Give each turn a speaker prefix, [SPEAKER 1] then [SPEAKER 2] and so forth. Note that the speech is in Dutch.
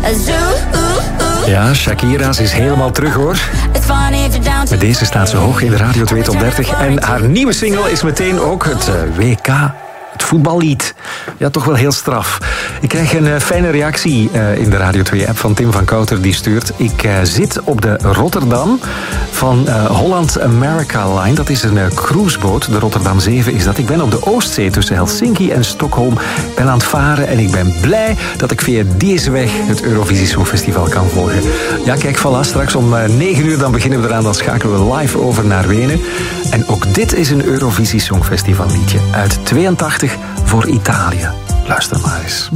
[SPEAKER 1] Ja, Shakira, ze is helemaal terug hoor. Met deze staat ze hoog in de Radio 2 Top 30. En haar nieuwe single is meteen ook het WK, het voetballied. Ja, toch wel heel straf. Ik krijg een fijne reactie in de Radio 2-app van Tim van Kouter. Die stuurt: ik zit op de Rotterdam van Holland America Line. Dat is een cruiseboot. De Rotterdam 7 is dat. Ik ben op de Oostzee tussen Helsinki en Stockholm. Ik ben aan het varen en ik ben blij dat ik via deze weg het Eurovisie Songfestival kan volgen. Ja, kijk, voilà, straks om 9 uur dan beginnen we eraan. Dan schakelen we live over naar Wenen. En ook dit is een Eurovisie Songfestival liedje uit 82 voor Italië. Luister maar eens.